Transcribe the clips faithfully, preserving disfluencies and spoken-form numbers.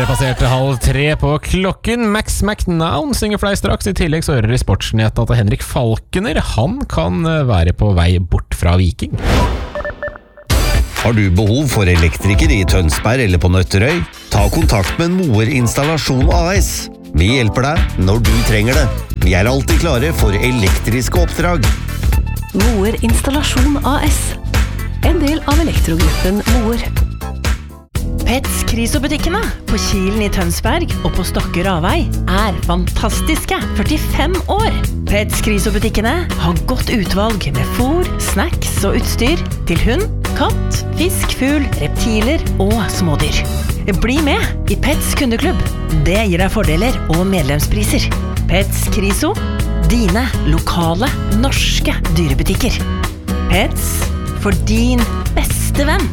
Det passerte halv tre på klokken. Max McNown synger for deg straks. I tillegg så hører i Sportsnyhet at Henrik Falkener, han kan være på vei bort fra Viking. Har du behov for elektriker i Tønsberg eller på Nøtterøy? Ta kontakt med Moer Installasjon A S. Vi hjelper deg når du trenger det. Vi er alltid klare for elektriske oppdrag. Moer Installasjon A S. En del av elektrogruppen Moer. Pets Kriso-butikkene på Kilen i Tønsberg og på Stokke Ravei er fantastiske førtifem år. Pets Kriso-butikkene har godt utvalg med fôr, snacks og utstyr til hund, katt, fisk, fugl, reptiler og smådyr. Bli med i Pets kundeklubb. Det gir deg fordeler og medlemspriser. Pets Kriso, dine lokale norske dyrebutikker. Pets for din beste venn.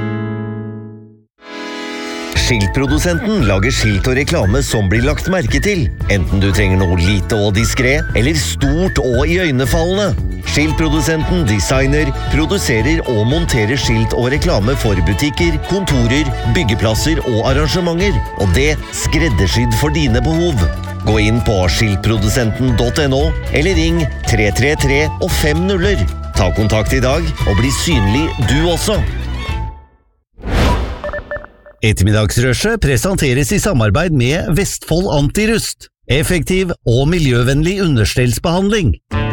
Skiltprodusenten lager skilt og reklame som blir lagt merke til, enten du trenger noe lite og diskret, eller stort og iøynefallende. Skiltprodusenten designer, produserer og monterer skilt og reklame for butikker, kontorer, byggeplasser og arrangementer, og det skreddersydd for dine behov. Gå inn på skiltprodusenten punktum no, eller ring tre tre tre og fem nuller. Ta kontakt i dag og bli synlig du også. Ettermiddagsrushet presenteres i samarbeid med Vestfold Antirust. Effektiv og miljøvennlig understellsbehandling.